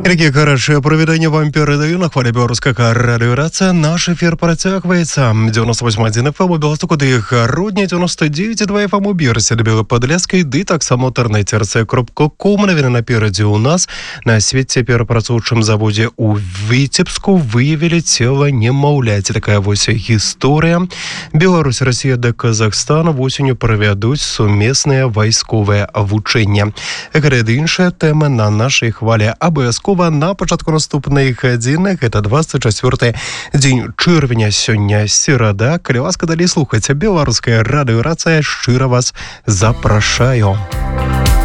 Які хороше провідання вам передаю на хвалі Білоруська радіорація. Наш ефір працягвається. 98.1 FM у Білостоку, де грудня, 99.2 FM у Бірсі, де Білоподляській, ди так само інтернеті rc.com. Новини напереді у нас. На світі-перапрацоўчым заводе у Витебску выявили тело немаўляці. Такая вось гісторыя. Беларусь, Россия да Казахстана осенью правядуць сумесныя вайсковыя вучэння. Гэта іншая тэма на нашай хвалі. Абавязкова на пачатку наступнай гадзіны, гэта 24 дзень чэрвеня, сёння серада. Калі ласка, далей слухаць беларуская радыёрацыя, шчыра вас запрашаю.